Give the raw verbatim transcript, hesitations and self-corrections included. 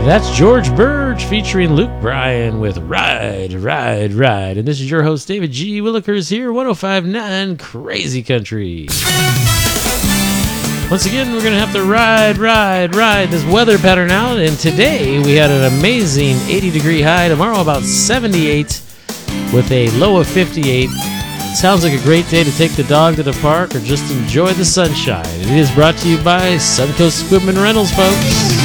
That's George Burge featuring Luke Bryan with Ride, Ride, Ride. And this is your host, David G. Willikers here, one oh five point nine Crazy Country. Once again, we're going to have to ride, ride, ride this weather pattern out. And today we had an amazing eighty degree high. Tomorrow about seventy-eight with a low of fifty-eight. Sounds like a great day to take the dog to the park or just enjoy the sunshine. It is brought to you by Suncoast Equipment Rentals, folks.